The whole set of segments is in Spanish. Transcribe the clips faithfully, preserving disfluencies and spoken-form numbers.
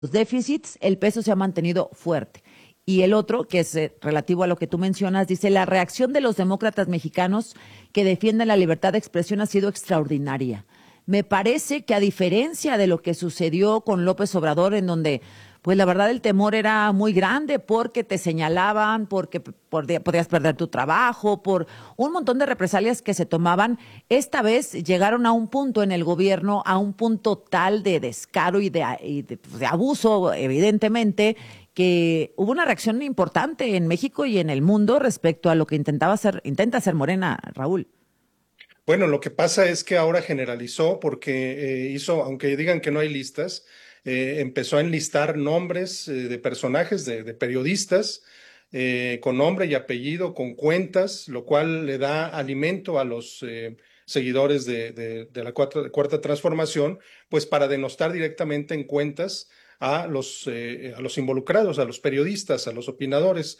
los déficits, el peso se ha mantenido fuerte. Y el otro, que es eh, relativo a lo que tú mencionas, dice, la reacción de los demócratas mexicanos que defienden la libertad de expresión ha sido extraordinaria. Me parece que a diferencia de lo que sucedió con López Obrador, en donde, pues la verdad el temor era muy grande porque te señalaban, porque podías perder tu trabajo, por un montón de represalias que se tomaban, esta vez llegaron a un punto en el gobierno, a un punto tal de descaro y de, y de, de abuso, evidentemente, que hubo una reacción importante en México y en el mundo respecto a lo que intentaba hacer, intenta hacer Morena, Raúl. Bueno, lo que pasa es que ahora generalizó porque eh, hizo, aunque digan que no hay listas, eh, empezó a enlistar nombres eh, de personajes, de, de periodistas, eh, con nombre y apellido, con cuentas, lo cual le da alimento a los eh, seguidores de, de, de la cuarta, cuarta transformación, pues para denostar directamente en cuentas a los, eh, a los involucrados, a los periodistas, a los opinadores.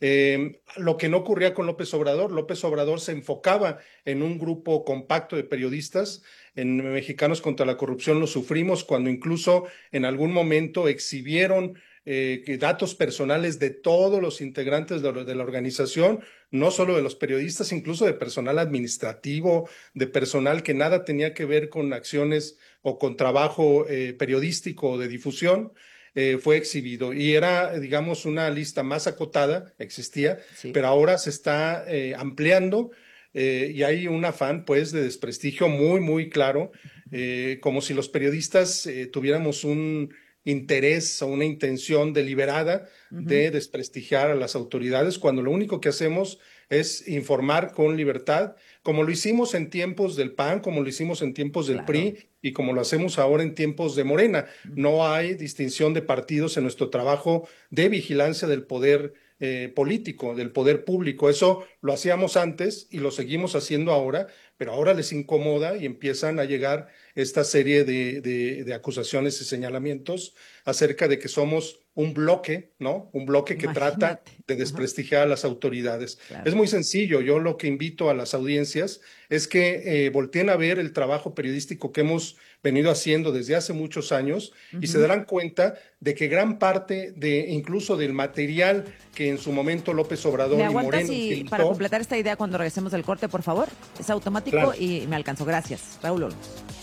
Eh, lo que no ocurría con López Obrador, López Obrador se enfocaba en un grupo compacto de periodistas. En Mexicanos contra la Corrupción lo sufrimos cuando incluso en algún momento exhibieron eh, datos personales de todos los integrantes de, de la organización, no solo de los periodistas, incluso de personal administrativo, de personal que nada tenía que ver con acciones o con trabajo eh, periodístico o de difusión. Eh, fue exhibido y era, digamos, una lista más acotada, existía, sí, pero ahora se está eh, ampliando eh, y hay un afán, pues, de desprestigio muy, muy claro, eh, como si los periodistas eh, tuviéramos un interés o una intención deliberada uh-huh. de desprestigiar a las autoridades, cuando lo único que hacemos es informar con libertad, como lo hicimos en tiempos del P A N, como lo hicimos en tiempos del claro. P R I y como lo hacemos ahora en tiempos de Morena. No hay distinción de partidos en nuestro trabajo de vigilancia del poder eh, político, del poder público. Eso lo hacíamos antes y lo seguimos haciendo ahora, pero ahora les incomoda y empiezan a llegar esta serie de, de, de acusaciones y señalamientos acerca de que somos un bloque, ¿no? Un bloque que Imagínate. trata de desprestigiar Ajá. a las autoridades. Claro. Es muy sencillo. Yo lo que invito a las audiencias es que eh, volteen a ver el trabajo periodístico que hemos venido haciendo desde hace muchos años uh-huh. y se darán cuenta de que gran parte de incluso del material que en su momento López Obrador ¿Me y Moreno si, utilizó, para completar esta idea cuando regresemos del corte, por favor? Es automático claro. y me alcanzó. Gracias. Raúl Olmos.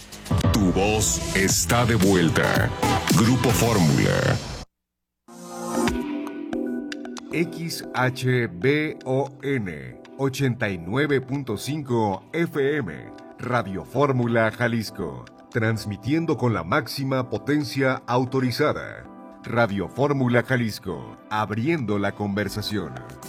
Tu voz está de vuelta. Grupo Fórmula. X H B O N ochenta y nueve punto cinco F M, Radio Fórmula Jalisco, transmitiendo con la máxima potencia autorizada. Radio Fórmula Jalisco, abriendo la conversación.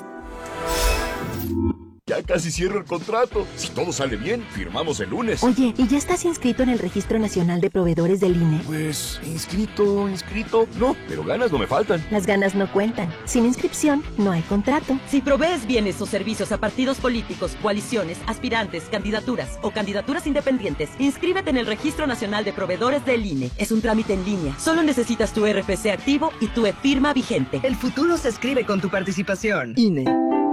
Ya casi cierro el contrato. Si todo sale bien, firmamos el lunes. Oye, ¿y ya estás inscrito en el Registro Nacional de Proveedores del I N E? Pues, inscrito, inscrito, no, pero ganas no me faltan. Las ganas no cuentan. Sin inscripción, no hay contrato. Si provees bienes o servicios a partidos políticos, coaliciones, aspirantes, candidaturas o candidaturas independientes, inscríbete en el Registro Nacional de Proveedores del I N E. Es un trámite en línea. Solo necesitas tu R F C activo y tu e-firma vigente. El futuro se escribe con tu participación. I N E.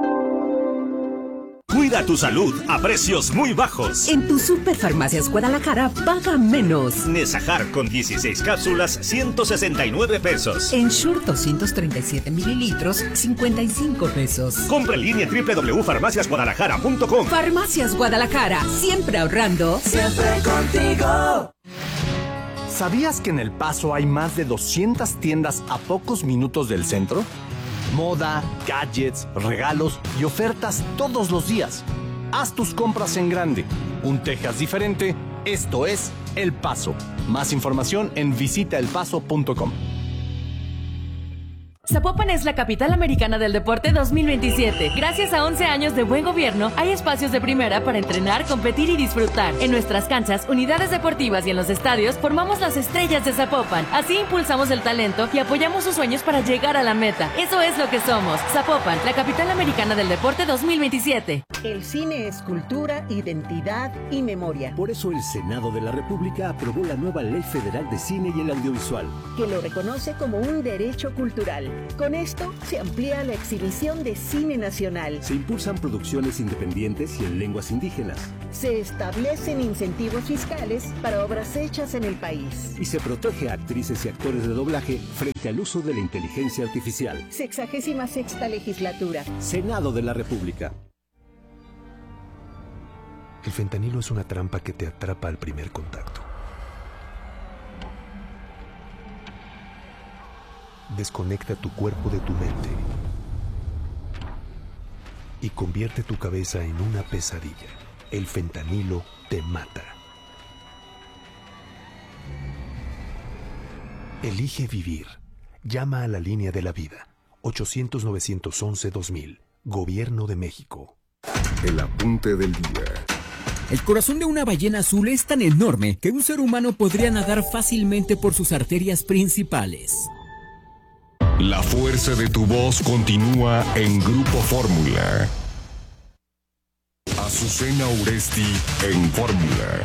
Cuida tu salud a precios muy bajos. En tu Superfarmacias Guadalajara, paga menos. Nesajar con dieciséis cápsulas, ciento sesenta y nueve pesos. En Shure doscientos treinta y siete mililitros, cincuenta y cinco pesos. Compra en línea en doble u doble u doble u punto farmacias guadalajara punto com. Farmacias Guadalajara, siempre ahorrando. Siempre contigo. ¿Sabías que en El Paso hay más de doscientas tiendas a pocos minutos del centro? Moda, gadgets, regalos y ofertas todos los días. Haz tus compras en grande. Un Texas diferente. Esto es El Paso. Más información en visita el paso punto com. Zapopan es la capital americana del deporte dos mil veintisiete. Gracias a once años de buen gobierno, hay espacios de primera para entrenar, competir y disfrutar. En nuestras canchas, unidades deportivas y en los estadios, formamos las estrellas de Zapopan. Así impulsamos el talento y apoyamos sus sueños para llegar a la meta. Eso es lo que somos. Zapopan, la capital americana del deporte dos mil veintisiete. El cine es cultura, identidad y memoria. Por eso el Senado de la República aprobó la nueva Ley Federal de Cine y el Audiovisual, que lo reconoce como un derecho cultural. Con esto se amplía la exhibición de cine nacional. Se impulsan producciones independientes y en lenguas indígenas. Se establecen incentivos fiscales para obras hechas en el país. Y se protege a actrices y actores de doblaje frente al uso de la inteligencia artificial. Sexagésima sexta legislatura. Senado de la República. El fentanilo es una trampa que te atrapa al primer contacto. Desconecta tu cuerpo de tu mente y convierte tu cabeza en una pesadilla. El fentanilo te mata. Elige vivir. Llama a la línea de la vida. ochocientos, novecientos once, dos mil. Gobierno de México. El apunte del día. El corazón de una ballena azul es tan enorme que un ser humano podría nadar fácilmente por sus arterias principales. La fuerza de tu voz continúa en Grupo Fórmula. Azucena Uresti en Fórmula.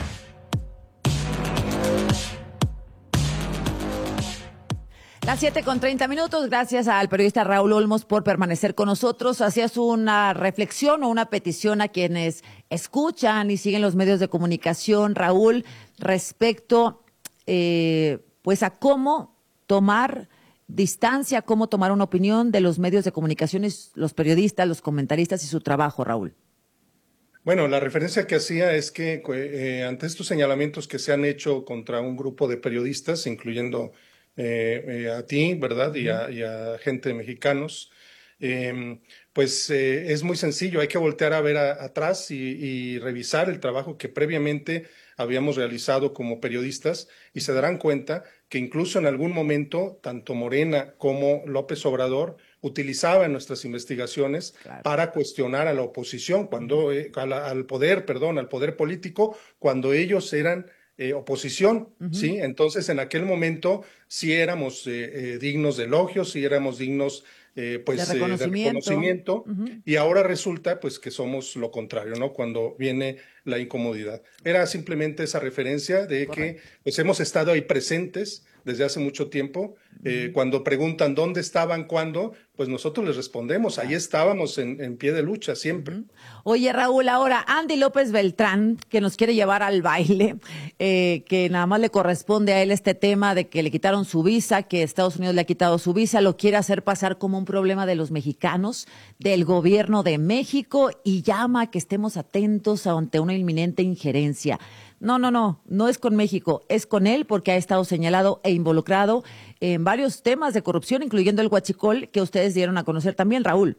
Las siete con treinta minutos, gracias al periodista Raúl Olmos por permanecer con nosotros. Hacías una reflexión o una petición a quienes escuchan y siguen los medios de comunicación, Raúl, respecto eh, pues a cómo tomar distancia, cómo tomar una opinión de los medios de comunicación, los periodistas, los comentaristas y su trabajo, Raúl. Bueno, la referencia que hacía es que eh, ante estos señalamientos que se han hecho contra un grupo de periodistas, incluyendo Eh, eh, a ti, ¿verdad? Y a, y a gente de mexicanos, eh, pues eh, es muy sencillo, hay que voltear a ver a, atrás y, y revisar el trabajo que previamente habíamos realizado como periodistas y se darán cuenta que incluso en algún momento, tanto Morena como López Obrador utilizaban nuestras investigaciones claro. para cuestionar a la oposición, cuando eh, a la, al poder, perdón, al poder político, cuando ellos eran Eh, oposición, uh-huh. ¿sí? Entonces, en aquel momento sí éramos eh, eh, dignos de elogios, sí éramos dignos eh, pues, de reconocimiento, eh, de reconocimiento uh-huh. y ahora resulta pues que somos lo contrario, ¿no? Cuando viene la incomodidad. Era simplemente esa referencia de Correcto. que pues hemos estado ahí presentes desde hace mucho tiempo. Eh, uh-huh. Cuando preguntan dónde estaban, cuándo, pues nosotros les respondemos, ahí estábamos en, en pie de lucha siempre. Uh-huh. Oye, Raúl, ahora Andy López Beltrán, que nos quiere llevar al baile, eh, que nada más le corresponde a él este tema de que le quitaron su visa, que Estados Unidos le ha quitado su visa, lo quiere hacer pasar como un problema de los mexicanos, del gobierno de México, y llama a que estemos atentos ante una inminente injerencia. No, no, no, no es con México, es con él porque ha estado señalado e involucrado en varios temas de corrupción, incluyendo el huachicol que ustedes dieron a conocer también, Raúl.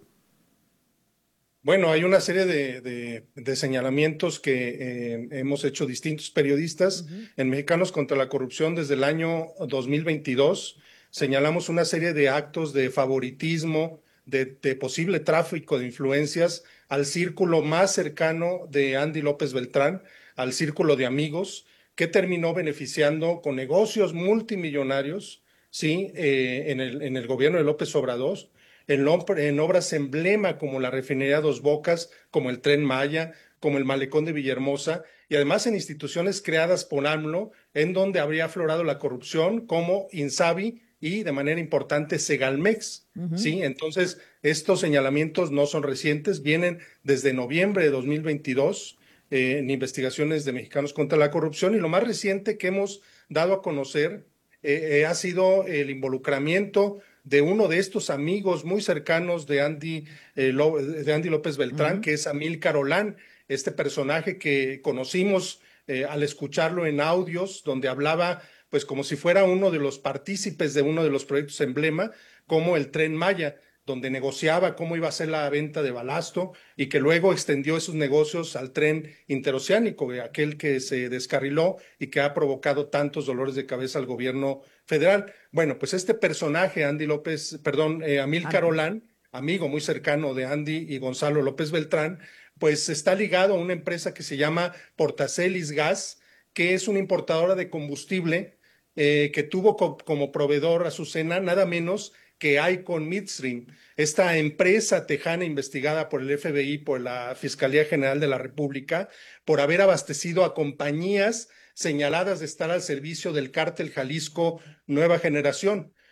Bueno, hay una serie de, de, de señalamientos que eh, hemos hecho distintos periodistas uh-huh. en Mexicanos contra la Corrupción desde el año dos mil veintidós. Señalamos una serie de actos de favoritismo, de, de posible tráfico de influencias al círculo más cercano de Andy López Beltrán, al círculo de amigos, que terminó beneficiando con negocios multimillonarios, sí, eh, en el, en el gobierno de López Obrador, en, en obras emblema como la refinería Dos Bocas, como el Tren Maya, como el Malecón de Villahermosa, y además en instituciones creadas por AMLO, en donde habría aflorado la corrupción, como INSABI y, de manera importante, Segalmex. Uh-huh. ¿Sí? Entonces, estos señalamientos no son recientes, vienen desde noviembre de dos mil veintidós, eh, en investigaciones de Mexicanos contra la Corrupción, y lo más reciente que hemos dado a conocer eh, eh, ha sido el involucramiento de uno de estos amigos muy cercanos de Andy, eh, Lo, de Andy López Beltrán, uh-huh. que es Amílcar Olán, este personaje que conocimos eh, al escucharlo en audios, donde hablaba pues como si fuera uno de los partícipes de uno de los proyectos emblema, como el Tren Maya, donde negociaba cómo iba a ser la venta de balasto y que luego extendió esos negocios al tren interoceánico, aquel que se descarriló y que ha provocado tantos dolores de cabeza al gobierno federal. Bueno, pues este personaje, Andy López, perdón, eh, Amílcar Olán, amigo muy cercano de Andy y Gonzalo López Beltrán, pues está ligado a una empresa que se llama Portacelis Gas, que es una importadora de combustible eh, que tuvo co- como proveedor a Azucena nada menos que Icon Midstream, esta empresa tejana investigada por el F B I, por la Fiscalía General de la República, por haber abastecido a compañías señaladas de estar al servicio del cártel Jalisco Nueva Generación.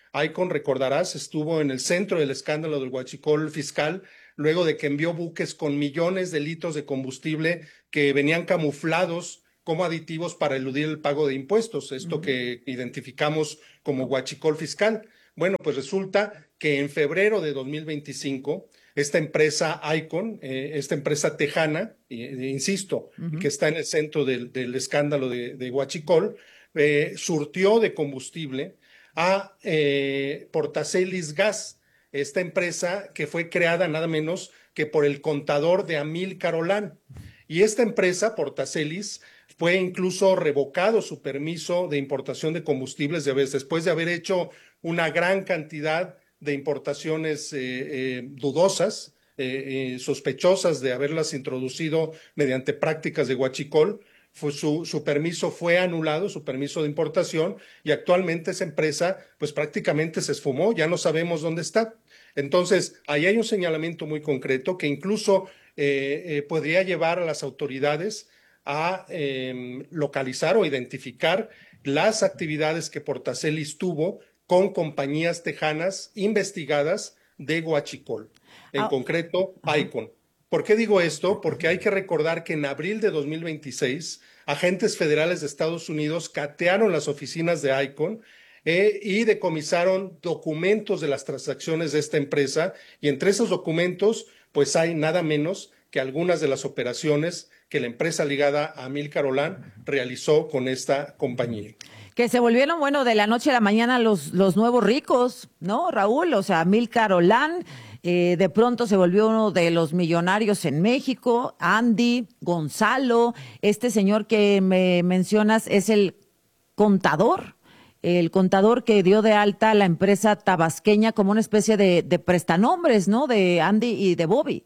Icon, recordarás, estuvo en el centro del escándalo del huachicol fiscal, luego de que envió buques con millones de litros de combustible que venían camuflados como aditivos para eludir el pago de impuestos, esto uh-huh. que identificamos como huachicol fiscal. Bueno, pues resulta que en febrero de dos mil veinticinco, esta empresa Icon, eh, esta empresa tejana, eh, insisto, uh-huh. que está en el centro del, del escándalo de, de huachicol, eh, surtió de combustible a eh, Portacelis Gas, esta empresa que fue creada nada menos que por el contador de Amílcar Olán. Y esta empresa, Portacelis, fue incluso revocado su permiso de importación de combustibles de vez, después de haber hecho una gran cantidad de importaciones eh, eh, dudosas, eh, eh, sospechosas de haberlas introducido mediante prácticas de huachicol. Fue su, su permiso fue anulado, su permiso de importación, y actualmente esa empresa pues prácticamente se esfumó, ya no sabemos dónde está. Entonces, ahí hay un señalamiento muy concreto que incluso eh, eh, podría llevar a las autoridades a eh, localizar o identificar las actividades que Portacelis tuvo con compañías tejanas investigadas de huachicol, en ah. concreto Icon. ¿Por qué digo esto? Porque hay que recordar que en abril de dos mil veintiséis, agentes federales de Estados Unidos catearon las oficinas de Icon eh, y decomisaron documentos de las transacciones de esta empresa, y entre esos documentos pues hay nada menos que algunas de las operaciones que la empresa ligada a Amílcar Olán realizó con esta compañía. Que se volvieron, bueno, de la noche a la mañana los, los nuevos ricos, ¿no, Raúl? O sea, Amílcar Olán eh, de pronto se volvió uno de los millonarios en México. Andy, Gonzalo, este señor que me mencionas es el contador, el contador que dio de alta a la empresa tabasqueña como una especie de, de prestanombres, ¿no? De Andy y de Bobby.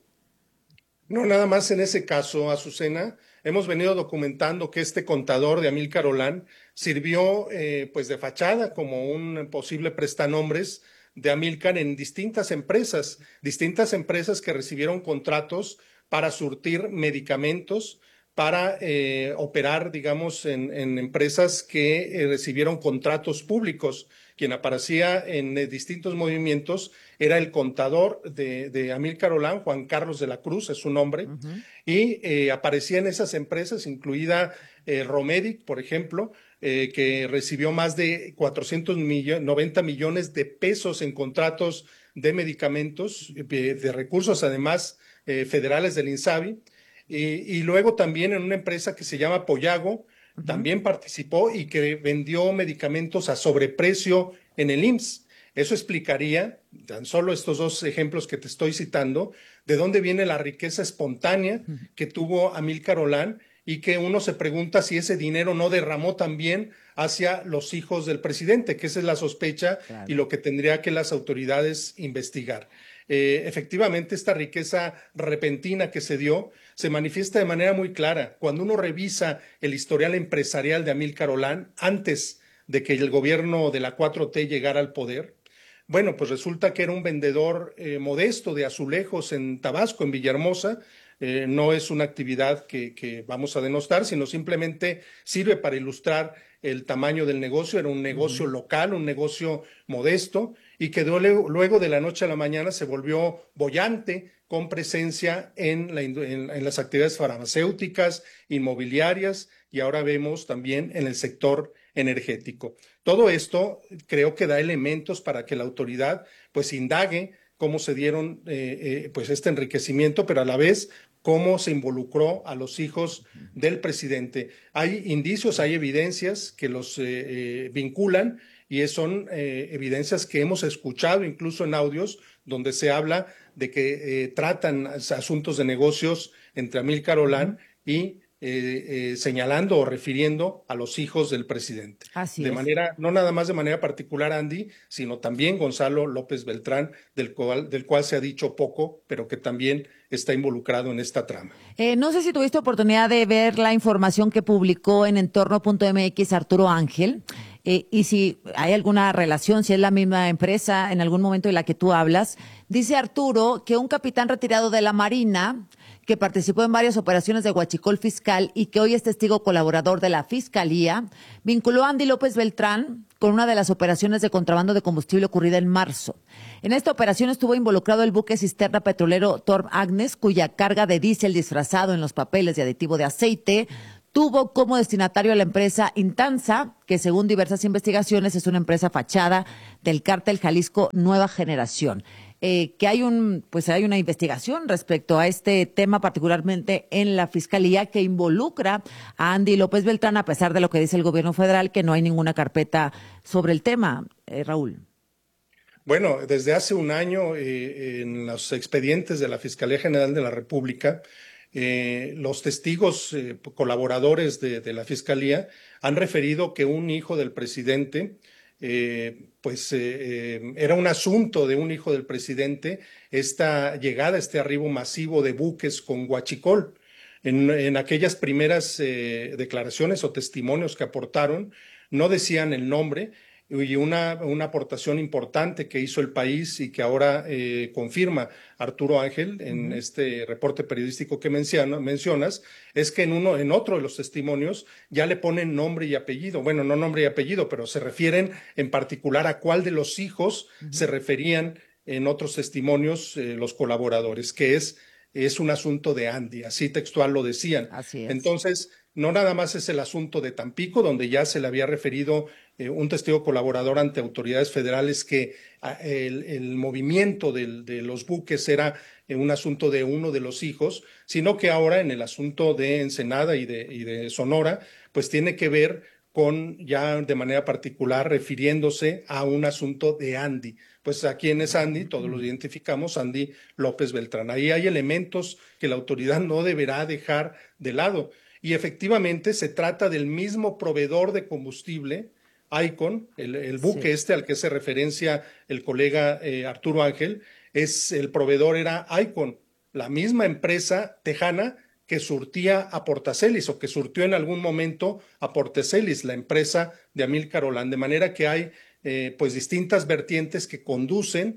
No, nada más en ese caso, Azucena, hemos venido documentando que este contador de Amílcar Olán sirvió eh, pues de fachada como un posible prestanombres de Amílcar en distintas empresas, distintas empresas que recibieron contratos para surtir medicamentos, para eh, operar, digamos, en, en empresas que eh, recibieron contratos públicos. Quien aparecía en eh, distintos movimientos era el contador de, de Amílcar Olán, Juan Carlos de la Cruz, es su nombre, uh-huh. y eh, aparecía en esas empresas, incluida eh, Romedic, por ejemplo, eh, que recibió más de cuatrocientos noventa millones de pesos en contratos de medicamentos, de, de recursos además eh, federales del INSABI, y, y luego también en una empresa que se llama Poyago, uh-huh. también participó y que vendió medicamentos a sobreprecio en el I M S S. Eso explicaría, tan solo estos dos ejemplos que te estoy citando, de dónde viene la riqueza espontánea que tuvo Amílcar Olán, y que uno se pregunta si ese dinero no derramó también hacia los hijos del presidente, que esa es la sospecha, claro. y lo que tendría que las autoridades investigar. Eh, efectivamente, esta riqueza repentina que se dio se manifiesta de manera muy clara. Cuando uno revisa el historial empresarial de Amílcar Olán antes de que el gobierno de la cuatro T llegara al poder, bueno, pues resulta que era un vendedor eh, modesto de azulejos en Tabasco, en Villahermosa. Eh, no es una actividad que, que vamos a denostar, sino simplemente sirve para ilustrar el tamaño del negocio. Era un negocio uh-huh. local, un negocio modesto, y que luego de la noche a la mañana se volvió boyante, con presencia en, la, en, en las actividades farmacéuticas, inmobiliarias, y ahora vemos también en el sector energético. Todo esto creo que da elementos para que la autoridad pues indague cómo se dieron eh, eh, pues este enriquecimiento, pero a la vez cómo se involucró a los hijos del presidente. Hay indicios, hay evidencias que los eh, eh, vinculan, y son eh, evidencias que hemos escuchado incluso en audios donde se habla de que eh, tratan asuntos de negocios entre Amílcar Olán y eh, eh, señalando o refiriendo a los hijos del presidente. Así de es. manera, no nada más de manera particular Andy, sino también Gonzalo López Beltrán, del cual, del cual se ha dicho poco, pero que también está involucrado en esta trama. Eh, no sé si tuviste oportunidad de ver la información que publicó en entorno punto m x Arturo Ángel, eh, y si hay alguna relación, si es la misma empresa en algún momento de la que tú hablas. Dice Arturo que un capitán retirado de la Marina que participó en varias operaciones de huachicol fiscal y que hoy es testigo colaborador de la Fiscalía, vinculó a Andy López Beltrán con una de las operaciones de contrabando de combustible ocurrida en marzo. En esta operación estuvo involucrado el buque cisterna petrolero Torm Agnes, cuya carga de diésel disfrazado en los papeles de aditivo de aceite tuvo como destinatario a la empresa Intanza, que según diversas investigaciones es una empresa fachada del cártel Jalisco Nueva Generación. Eh, que hay un, pues hay una investigación respecto a este tema, particularmente en la Fiscalía, que involucra a Andy López Beltrán, a pesar de lo que dice el gobierno federal, que no hay ninguna carpeta sobre el tema. Eh, Raúl. Bueno, desde hace un año, eh, en los expedientes de la Fiscalía General de la República, Eh, los testigos eh, colaboradores de, de la Fiscalía han referido que un hijo del presidente, eh, pues eh, eh, era un asunto de un hijo del presidente esta llegada, este arribo masivo de buques con huachicol. En, en aquellas primeras eh, declaraciones o testimonios que aportaron, no decían el nombre, y una, una aportación importante que hizo el país y que ahora eh, confirma Arturo Ángel en uh-huh. este reporte periodístico que menciona, mencionas, es que en uno, en otro de los testimonios ya le ponen nombre y apellido. Bueno, no nombre y apellido, pero se refieren en particular a cuál de los hijos uh-huh. se referían en otros testimonios eh, los colaboradores, que es, es un asunto de Andy, así textual lo decían. Así es. Entonces, no nada más es el asunto de Tampico, donde ya se le había referido eh, un testigo colaborador ante autoridades federales que a, el, el movimiento del, de los buques era eh, un asunto de uno de los hijos, sino que ahora en el asunto de Ensenada y de, y de Sonora, pues tiene que ver con ya de manera particular refiriéndose a un asunto de Andy. Pues a quién es Andy, todos lo identificamos, Andy López Beltrán. Ahí hay elementos que la autoridad no deberá dejar de lado. Y efectivamente se trata del mismo proveedor de combustible, Icon, el, el buque sí. este al que hace referencia el colega eh, Arturo Ángel, es el proveedor era Icon, la misma empresa tejana que surtía a Portacelis o que surtió en algún momento a Portacelis, la empresa de Amílcar Olán, de manera que hay eh, pues distintas vertientes que conducen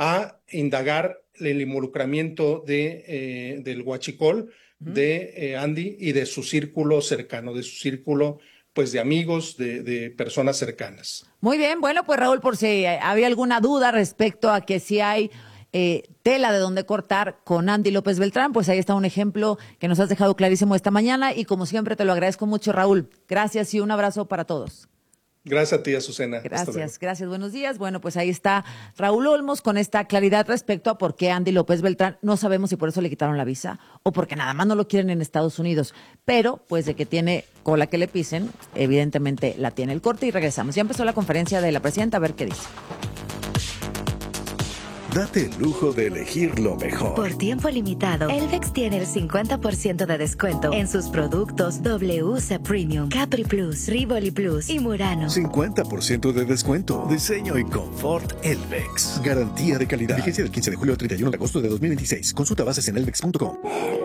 a indagar el involucramiento de, eh, del huachicol, de eh, Andy y de su círculo cercano, de su círculo pues de amigos, de, de personas cercanas. Muy bien, bueno, pues Raúl, por si había alguna duda respecto a que si hay eh, tela de dónde cortar con Andy López Beltrán, pues ahí está un ejemplo que nos has dejado clarísimo esta mañana y como siempre te lo agradezco mucho, Raúl. Gracias y un abrazo para todos. Gracias a ti, Azucena. Gracias, gracias. Buenos días. Bueno, pues ahí está Raúl Olmos con esta claridad respecto a por qué Andy López Beltrán, no sabemos si por eso le quitaron la visa o porque nada más no lo quieren en Estados Unidos, pero pues de que tiene cola que le pisen, evidentemente la tiene. El corte y regresamos. Ya empezó la conferencia de la presidenta, a ver qué dice. Date el lujo de elegir lo mejor. Por tiempo limitado, Elvex tiene el cincuenta por ciento de descuento en sus productos W C Premium, Capri Plus, Rivoli Plus y Murano. cincuenta por ciento de descuento. Diseño y confort Elvex. Garantía de calidad. Vigencia del quince de julio al treinta y uno de agosto de dos mil veintiséis. Consulta bases en elvex punto com.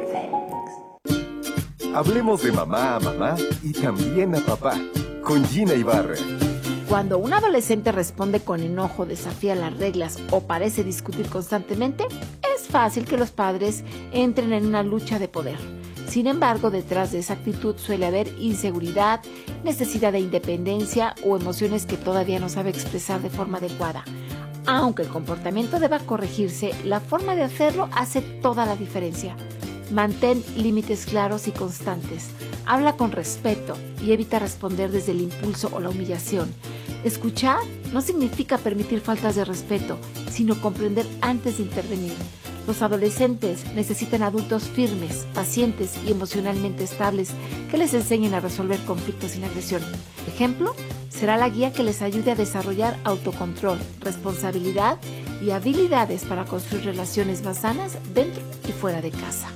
Hablemos de mamá a mamá y también a papá. Con Gina Ibarra. Cuando un adolescente responde con enojo, desafía las reglas o parece discutir constantemente, es fácil que los padres entren en una lucha de poder. Sin embargo, detrás de esa actitud suele haber inseguridad, necesidad de independencia o emociones que todavía no sabe expresar de forma adecuada. Aunque el comportamiento deba corregirse, la forma de hacerlo hace toda la diferencia. Mantén límites claros y constantes. Habla con respeto y evita responder desde el impulso o la humillación. Escuchar no significa permitir faltas de respeto, sino comprender antes de intervenir. Los adolescentes necesitan adultos firmes, pacientes y emocionalmente estables que les enseñen a resolver conflictos sin agresión. Ejemplo, será la guía que les ayude a desarrollar autocontrol, responsabilidad y habilidades para construir relaciones más sanas dentro y fuera de casa.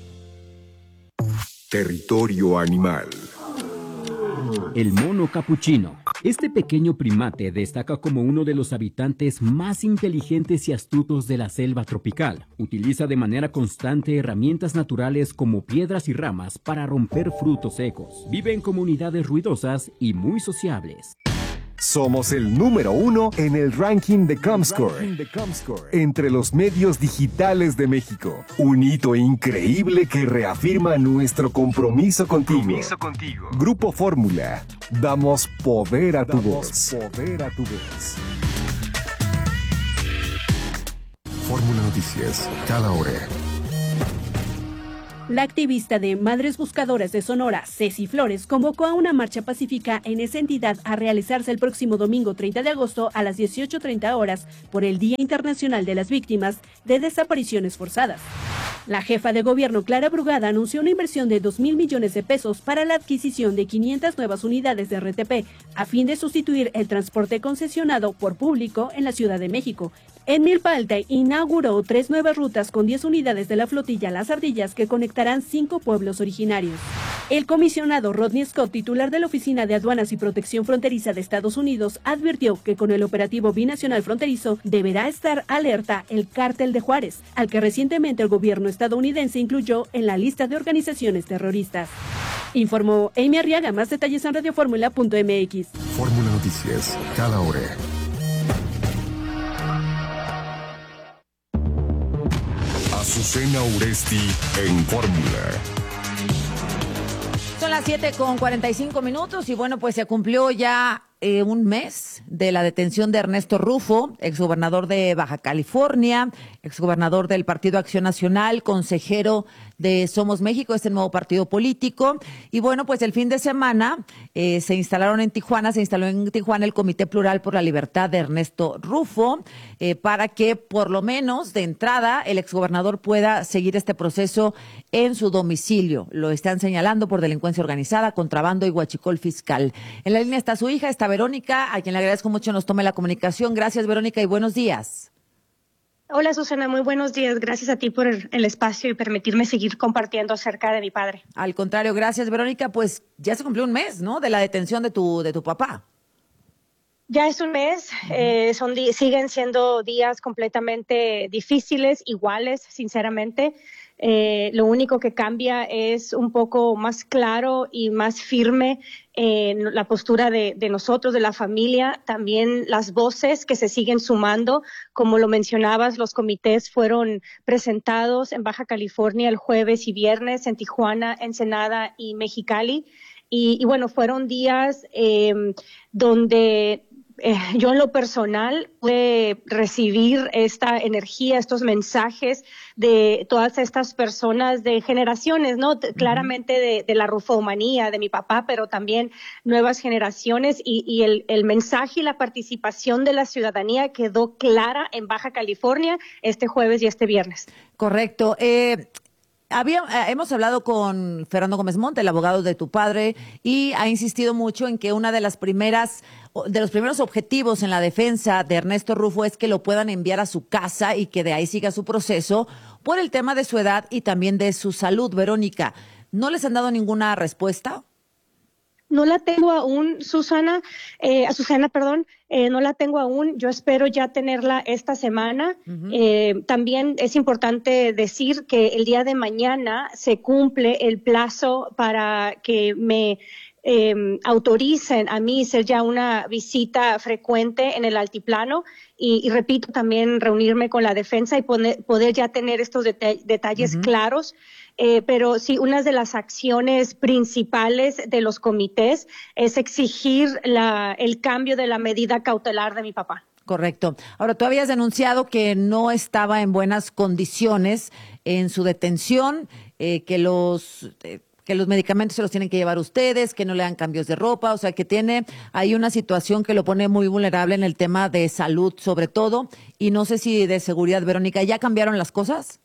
Territorio animal. El mono capuchino. Este pequeño primate destaca como uno de los habitantes más inteligentes y astutos de la selva tropical. Utiliza de manera constante herramientas naturales como piedras y ramas para romper frutos secos. Vive en comunidades ruidosas y muy sociables. Somos el número uno en el ranking de Comscore, entre los medios digitales de México. Un hito increíble que reafirma nuestro compromiso contigo. Compromiso contigo. Grupo Fórmula. Damos poder a tu voz. Poder a tu voz. Fórmula Noticias, cada hora. La activista de Madres Buscadoras de Sonora, Ceci Flores, convocó a una marcha pacífica en esa entidad a realizarse el próximo domingo treinta de agosto a las dieciocho treinta horas por el Día Internacional de las Víctimas de Desapariciones Forzadas. La jefa de gobierno, Clara Brugada, anunció una inversión de dos mil millones de pesos para la adquisición de quinientas nuevas unidades de R T P a fin de sustituir el transporte concesionado por público en la Ciudad de México. En Milpa Alta inauguró tres nuevas rutas con diez unidades de la flotilla Las Ardillas que conectarán cinco pueblos originarios. El comisionado Rodney Scott, titular de la Oficina de Aduanas y Protección Fronteriza de Estados Unidos, advirtió que con el operativo binacional fronterizo deberá estar alerta el Cártel de Juárez, al que recientemente el gobierno estadounidense incluyó en la lista de organizaciones terroristas. Informó Amy Arriaga. Más detalles en radioformula punto m x. Fórmula Noticias, cada hora. Azucena Uresti en Fórmula. Son las siete con cuarenta y cinco minutos y bueno, pues se cumplió ya eh, un mes de la detención de Ernesto Rufo, exgobernador de Baja California, exgobernador del Partido Acción Nacional, consejero de Somos México, este nuevo partido político. Y bueno, pues el fin de semana eh, se instalaron en Tijuana, se instaló en Tijuana el Comité Plural por la Libertad de Ernesto Rufo, eh, para que por lo menos de entrada el exgobernador pueda seguir este proceso en su domicilio. Lo están señalando por delincuencia organizada, contrabando y huachicol fiscal. En la línea está su hija, está Verónica, a quien le agradezco mucho nos tome la comunicación. Gracias, Verónica, y buenos días. Hola, Susana, muy buenos días. Gracias a ti por el espacio y permitirme seguir compartiendo acerca de mi padre. Al contrario, gracias, Verónica. Pues ya se cumplió un mes, ¿no?, de la detención de tu de tu papá. Ya es un mes, eh, son di- siguen siendo días completamente difíciles, iguales, sinceramente. Eh, lo único que cambia es un poco más claro y más firme en la postura de, de nosotros, de la familia, también las voces que se siguen sumando. Como lo mencionabas, los comités fueron presentados en Baja California el jueves y viernes, en Tijuana, Ensenada y Mexicali. Y, y bueno, fueron días eh, donde Eh, yo en lo personal pude recibir esta energía, estos mensajes de todas estas personas de generaciones, ¿no? Uh-huh. Claramente de, de la rufomanía de mi papá, pero también nuevas generaciones y, y el, el mensaje y la participación de la ciudadanía quedó clara en Baja California este jueves y este viernes. Correcto. Eh... Había, eh, hemos hablado con Fernando Gómez Monte, el abogado de tu padre, y ha insistido mucho en que una de las primeras, de los primeros objetivos en la defensa de Ernesto Rufo es que lo puedan enviar a su casa y que de ahí siga su proceso por el tema de su edad y también de su salud. Verónica, ¿no les han dado ninguna respuesta? No la tengo aún, Susana, eh, Susana, perdón, eh, no la tengo aún. Yo espero ya tenerla esta semana. Uh-huh. Eh, también es importante decir que el día de mañana se cumple el plazo para que me eh, autoricen a mí ser ya una visita frecuente en el altiplano y, y repito, también reunirme con la defensa y poner, poder ya tener estos deta- detalles uh-huh. claros. Eh, pero sí, una de las acciones principales de los comités es exigir la, el cambio de la medida cautelar de mi papá. Correcto. Ahora, tú habías denunciado que no estaba en buenas condiciones en su detención, eh, que los... Eh, que los medicamentos se los tienen que llevar ustedes, que no le dan cambios de ropa, o sea, que tiene ahí una situación que lo pone muy vulnerable en el tema de salud, sobre todo, y no sé si de seguridad. Verónica, ¿ya cambiaron las cosas?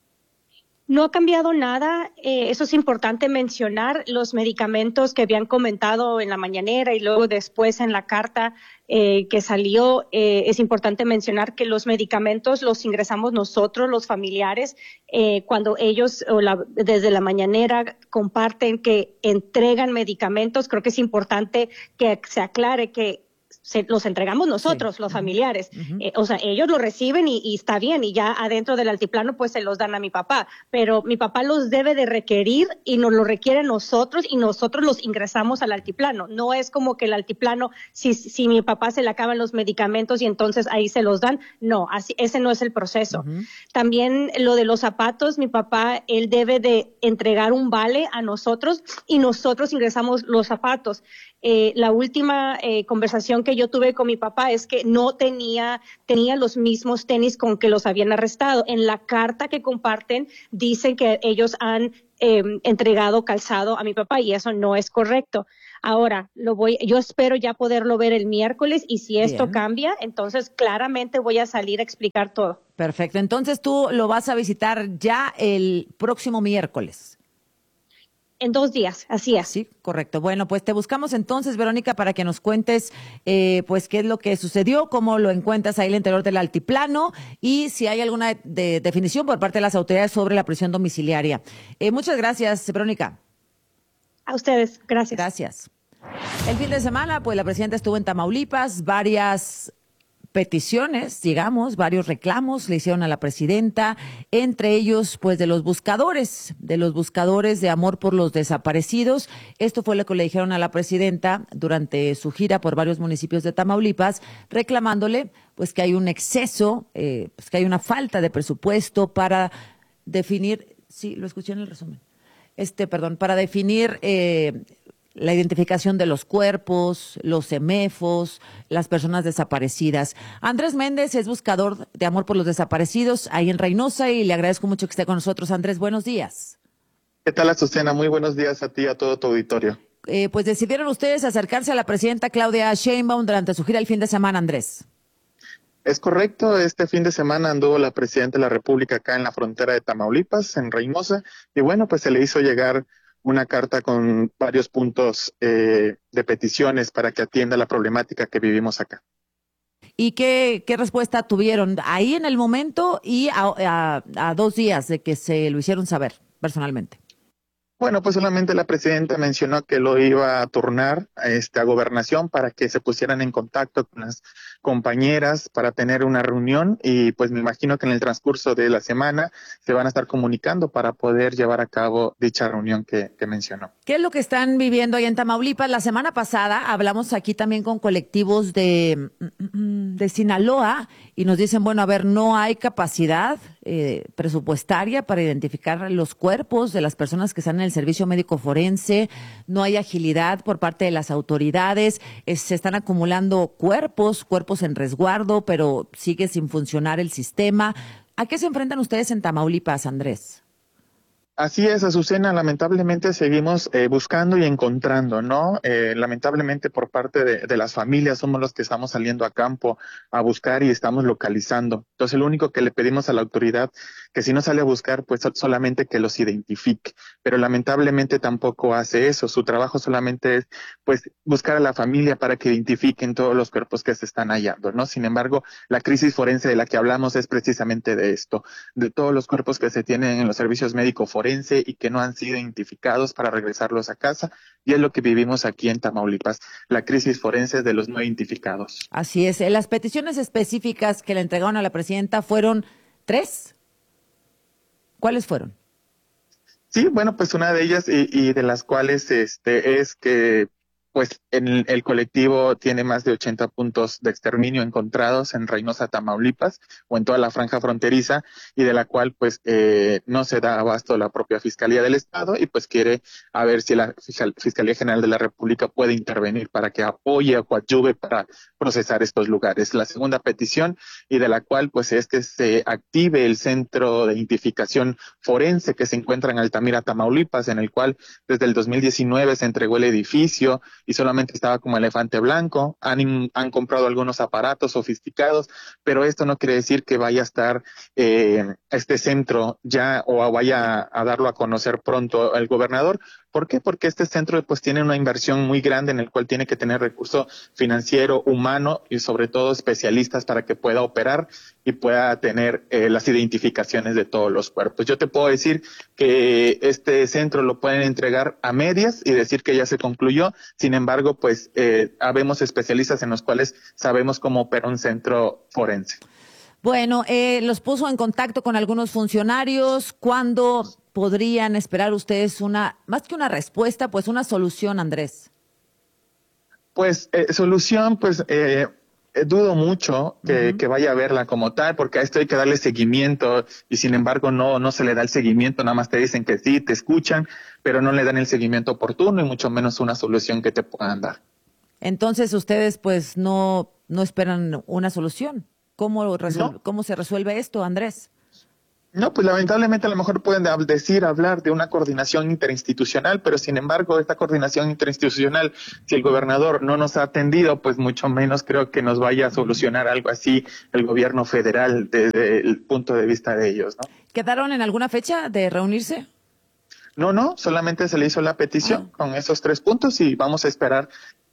No ha cambiado nada, eh, eso es importante mencionar, los medicamentos que habían comentado en la mañanera y luego después en la carta eh, que salió, eh, es importante mencionar que los medicamentos los ingresamos nosotros, los familiares, eh, cuando ellos o la, desde la mañanera comparten que entregan medicamentos. Creo que es importante que se aclare que se, los entregamos nosotros, sí. los familiares. Uh-huh. Eh, o sea, ellos lo reciben y, y está bien, y ya adentro del altiplano pues se los dan a mi papá, pero mi papá los debe de requerir y nos lo requiere nosotros y nosotros los ingresamos al altiplano. No es como que el altiplano, si, si mi papá se le acaban los medicamentos y entonces ahí se los dan, no, así, ese no es el proceso. Uh-huh. También lo de los zapatos, mi papá, él debe de entregar un vale a nosotros y nosotros ingresamos los zapatos. Eh, la última eh, conversación que yo tuve con mi papá es que no tenía, tenía los mismos tenis con que los habían arrestado. En la carta que comparten dicen que ellos han eh, entregado calzado a mi papá y eso no es correcto. Ahora, lo voy, yo espero ya poderlo ver el miércoles y si esto Bien. cambia, entonces claramente voy a salir a explicar todo. Perfecto, entonces tú lo vas a visitar ya el próximo miércoles. En dos días, así es. Sí, correcto. Bueno, pues te buscamos entonces, Verónica, para que nos cuentes eh, pues qué es lo que sucedió, cómo lo encuentras ahí al interior del altiplano y si hay alguna de, definición por parte de las autoridades sobre la prisión domiciliaria. Eh, muchas gracias, Verónica. A ustedes, gracias. Gracias. El fin de semana, pues la presidenta estuvo en Tamaulipas, varias peticiones, digamos, varios reclamos le hicieron a la presidenta, entre ellos, pues, de los buscadores, de los buscadores de amor por los desaparecidos. Esto fue lo que le dijeron a la presidenta durante su gira por varios municipios de Tamaulipas, reclamándole, pues, que hay un exceso, eh, pues, que hay una falta de presupuesto para definir, sí, lo escuché en el resumen, este, perdón, para definir eh, la identificación de los cuerpos, los semefos, las personas desaparecidas. Andrés Méndez es buscador de amor por los desaparecidos ahí en Reynosa y le agradezco mucho que esté con nosotros. Andrés, buenos días. ¿Qué tal, Azucena? Muy buenos días a ti y a todo tu auditorio. Eh, pues decidieron ustedes acercarse a la presidenta Claudia Sheinbaum durante su gira el fin de semana, Andrés. Es correcto, este fin de semana anduvo la presidenta de la República acá en la frontera de Tamaulipas, en Reynosa, y bueno, pues se le hizo llegar una carta con varios puntos eh, de peticiones para que atienda la problemática que vivimos acá. ¿Y qué, qué respuesta tuvieron ahí en el momento y a, a, a dos días de que se lo hicieron saber personalmente? Bueno, pues solamente la presidenta mencionó que lo iba a turnar a, este, a Gobernación para que se pusieran en contacto con las compañeras para tener una reunión y pues me imagino que en el transcurso de la semana se van a estar comunicando para poder llevar a cabo dicha reunión que, que mencionó. ¿Qué es lo que están viviendo ahí en Tamaulipas? La semana pasada hablamos aquí también con colectivos de, de Sinaloa y nos dicen, bueno, a ver, no hay capacidad eh, presupuestaria para identificar los cuerpos de las personas que están en el servicio médico forense, no hay agilidad por parte de las autoridades, eh, se están acumulando cuerpos, cuerpos en resguardo, pero sigue sin funcionar el sistema. ¿A qué se enfrentan ustedes en Tamaulipas, Andrés? Así es, Azucena, lamentablemente seguimos eh, buscando y encontrando, ¿no? Eh, lamentablemente por parte de, de las familias somos los que estamos saliendo a campo a buscar y estamos localizando. Entonces, lo único que le pedimos a la autoridad, que si no sale a buscar, pues solamente que los identifique. Pero lamentablemente tampoco hace eso. Su trabajo solamente es, pues, buscar a la familia para que identifiquen todos los cuerpos que se están hallando, ¿no? Sin embargo, la crisis forense de la que hablamos es precisamente de esto, de todos los cuerpos que se tienen en los servicios médicos forenses y que no han sido identificados para regresarlos a casa, y es lo que vivimos aquí en Tamaulipas, la crisis forense de los no identificados. Así es. Las peticiones específicas que le entregaron a la presidenta fueron tres. ¿Cuáles fueron? Sí, bueno, pues una de ellas y, y de las cuales este es que pues en el, el colectivo tiene más de ochenta puntos de exterminio encontrados en Reynosa, Tamaulipas, o en toda la franja fronteriza, y de la cual pues eh, no se da abasto la propia Fiscalía del Estado, y pues quiere a ver si la Fiscalía General de la República puede intervenir para que apoye o coadyuve para procesar estos lugares. La segunda petición, y de la cual pues es que se active el centro de identificación forense que se encuentra en Altamira, Tamaulipas, en el cual desde el dos mil diecinueve se entregó el edificio y solamente estaba como elefante blanco. Han, han comprado algunos aparatos sofisticados, pero esto no quiere decir que vaya a estar eh, este centro ya o vaya a darlo a conocer pronto el gobernador, ¿Por qué? Porque este centro pues tiene una inversión muy grande en el cual tiene que tener recurso financiero, humano y sobre todo especialistas para que pueda operar y pueda tener eh, las identificaciones de todos los cuerpos. Yo te puedo decir que este centro lo pueden entregar a medias y decir que ya se concluyó. Sin embargo, pues eh, habemos especialistas en los cuales sabemos cómo opera un centro forense. Bueno, eh, los puso en contacto con algunos funcionarios. ¿Cuándo podrían esperar ustedes una, más que una respuesta, pues una solución, Andrés? Pues eh, solución, pues eh, eh, dudo mucho que, uh-huh. que vaya a verla como tal, porque a esto hay que darle seguimiento y sin embargo no, no se le da el seguimiento, nada más te dicen que sí, te escuchan, pero no le dan el seguimiento oportuno y mucho menos una solución que te puedan dar. Entonces ustedes pues no, no esperan una solución. ¿Cómo, resuelve, no. ¿Cómo se resuelve esto, Andrés? No, pues lamentablemente a lo mejor pueden decir, hablar de una coordinación interinstitucional, pero sin embargo esta coordinación interinstitucional, si el gobernador no nos ha atendido, pues mucho menos creo que nos vaya a solucionar algo así el gobierno federal desde el punto de vista de ellos, ¿no? ¿Quedaron en alguna fecha de reunirse? No, no, solamente se le hizo la petición ah. con esos tres puntos y vamos a esperar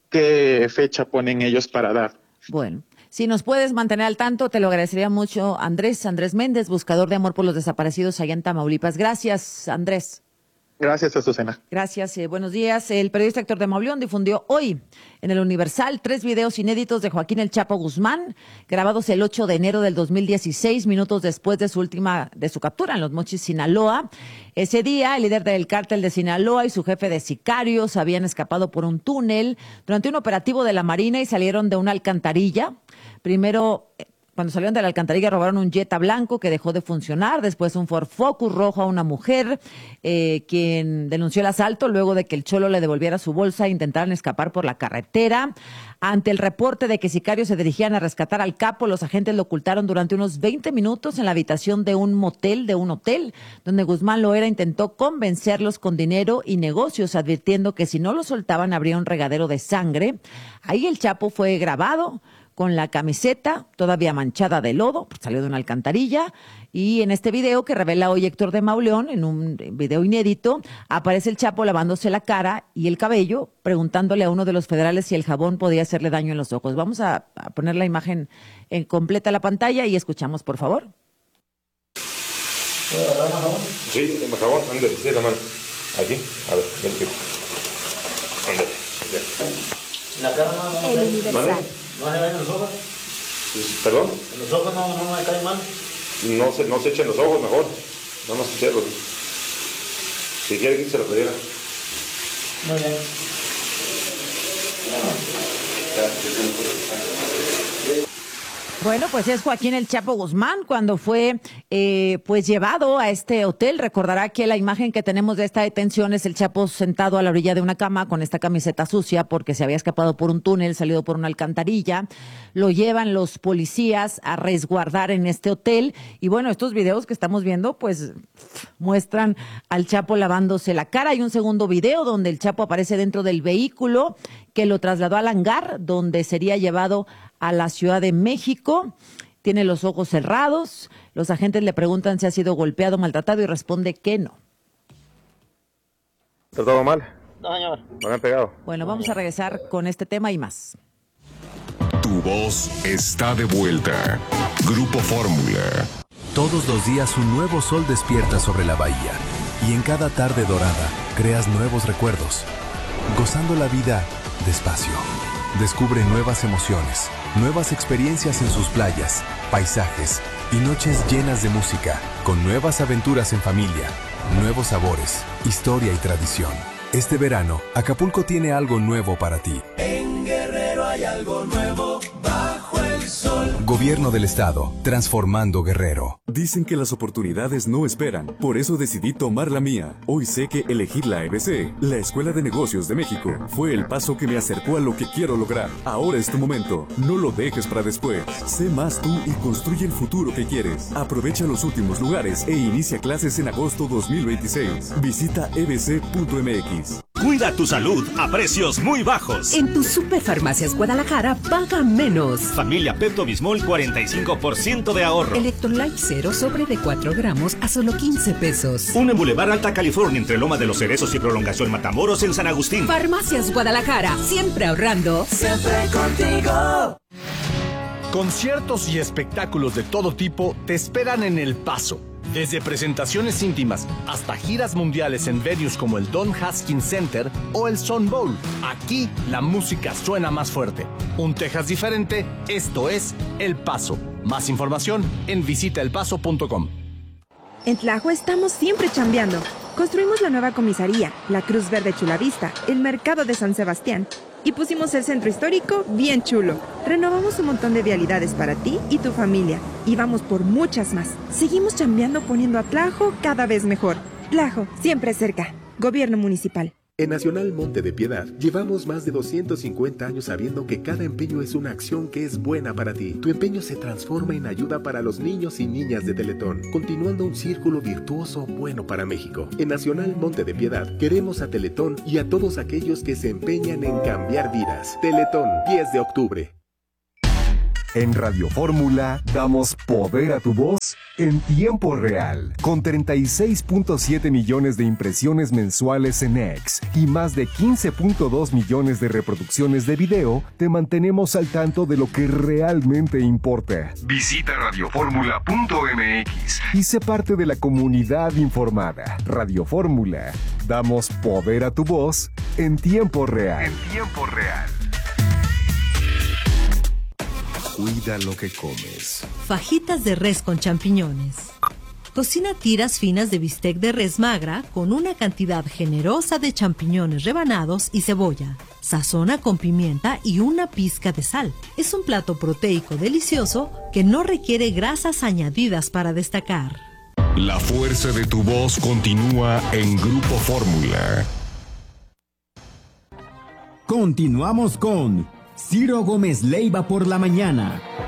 qué fecha ponen ellos para dar. Bueno. Si nos puedes mantener al tanto, te lo agradecería mucho, Andrés, Andrés Méndez, buscador de amor por los desaparecidos allá en Tamaulipas. Gracias, Andrés. Gracias, Azucena. Gracias, eh, buenos días. El periodista Héctor de Mauleón difundió hoy en el Universal tres videos inéditos de Joaquín El Chapo Guzmán, grabados el ocho de enero del dos mil dieciséis, minutos después de su última, de su captura en Los Mochis, Sinaloa. Ese día, el líder del cártel de Sinaloa y su jefe de sicarios habían escapado por un túnel durante un operativo de la Marina y salieron de una alcantarilla. Primero, cuando salieron de la alcantarilla, robaron un Jetta blanco que dejó de funcionar, después un Ford Focus rojo a una mujer, eh, quien denunció el asalto luego de que el cholo le devolviera su bolsa e intentaran escapar por la carretera. Ante el reporte de que sicarios se dirigían a rescatar al capo, los agentes lo ocultaron durante unos veinte minutos en la habitación de un motel, de un hotel, donde Guzmán Loera intentó convencerlos con dinero y negocios, advirtiendo que si no lo soltaban habría un regadero de sangre. Ahí el Chapo fue grabado con la camiseta todavía manchada de lodo, salió de una alcantarilla, y en este video que revela hoy Héctor de Mauleón, en un video inédito, aparece el Chapo lavándose la cara y el cabello, preguntándole a uno de los federales si el jabón podía hacerle daño en los ojos. Vamos a, a poner la imagen en completa la pantalla y escuchamos, por favor. Sí, tengo jabón, ándale, sí, la mano. Aquí, a ver, ven aquí. Ándale, ya. La cara no, no, el universal. ¿No se ven en los ojos? ¿Perdón? ¿En los ojos no, no me cae mal? No se, no se echen los ojos mejor. No más cierros. Si quiere que se lo pudiera. Muy bien. Bueno, pues es Joaquín El Chapo Guzmán cuando fue eh, pues llevado a este hotel. Recordará que la imagen que tenemos de esta detención es el Chapo sentado a la orilla de una cama con esta camiseta sucia porque se había escapado por un túnel, salido por una alcantarilla. Lo llevan los policías a resguardar en este hotel. Y bueno, estos videos que estamos viendo pues muestran al Chapo lavándose la cara. Hay un segundo video donde el Chapo aparece dentro del vehículo que lo trasladó al hangar donde sería llevado a la Ciudad de México. Tiene los ojos cerrados. Los agentes le preguntan si ha sido golpeado, maltratado y responde que no. ¿Tratado mal? No, señor. ¿No me han pegado? Bueno, vamos a regresar con este tema y más. Tu voz está de vuelta. Grupo Fórmula. Todos los días un nuevo sol despierta sobre la bahía y en cada tarde dorada creas nuevos recuerdos, gozando la vida despacio. Descubre nuevas emociones, nuevas experiencias en sus playas, paisajes y noches llenas de música, con nuevas aventuras en familia, nuevos sabores, historia y tradición. Este verano, Acapulco tiene algo nuevo para ti. En Guerrero hay algo nuevo bajo el sol. Gobierno del Estado, transformando Guerrero. Dicen que las oportunidades no esperan, por eso decidí tomar la mía. Hoy sé que elegir la E B C, la Escuela de Negocios de México, fue el paso que me acercó a lo que quiero lograr. Ahora es tu momento, no lo dejes para después. Sé más tú y construye el futuro que quieres. Aprovecha los últimos lugares e inicia clases en agosto dos mil veintiséis. Visita e b c punto m x. Cuida tu salud a precios muy bajos. En tu Superfarmacias Guadalajara paga menos. Familia Pepto Bismol, cuarenta y cinco por ciento de ahorro. Electrolyte Cero sobre de cuatro gramos a solo quince pesos. Un en Boulevard Alta California entre Loma de los Cerezos y Prolongación Matamoros en San Agustín. Farmacias Guadalajara, siempre ahorrando. Siempre contigo. Conciertos y espectáculos de todo tipo te esperan en El Paso. Desde presentaciones íntimas hasta giras mundiales en venues como el Don Haskins Center o el Sun Bowl. Aquí la música suena más fuerte. Un Texas diferente, esto es El Paso. Más información en visita el paso punto com. En Tlajo estamos siempre chambeando. Construimos la nueva comisaría, la Cruz Verde Chulavista, el mercado de San Sebastián y pusimos el centro histórico bien chulo. Renovamos un montón de vialidades para ti y tu familia y vamos por muchas más. Seguimos chambeando poniendo a Tlajo cada vez mejor. Tlajo, siempre cerca. Gobierno Municipal. En Nacional Monte de Piedad llevamos más de doscientos cincuenta años sabiendo que cada empeño es una acción que es buena para ti. Tu empeño se transforma en ayuda para los niños y niñas de Teletón, continuando un círculo virtuoso bueno para México. En Nacional Monte de Piedad queremos a Teletón y a todos aquellos que se empeñan en cambiar vidas. Teletón, diez de octubre. En Radio Fórmula damos poder a tu voz en tiempo real. Con treinta y seis punto siete millones de impresiones mensuales en X y más de quince punto dos millones de reproducciones de video, te mantenemos al tanto de lo que realmente importa. Visita radio fórmula punto m x y sé parte de la comunidad informada. Radio Fórmula, damos poder a tu voz en tiempo real. En tiempo real. Cuida lo que comes. Fajitas de res con champiñones. Cocina tiras finas de bistec de res magra con una cantidad generosa de champiñones rebanados y cebolla. Sazona con pimienta y una pizca de sal. Es un plato proteico delicioso que no requiere grasas añadidas para destacar. La fuerza de tu voz continúa en Grupo Fórmula. Continuamos con Ciro Gómez Leiva por la mañana.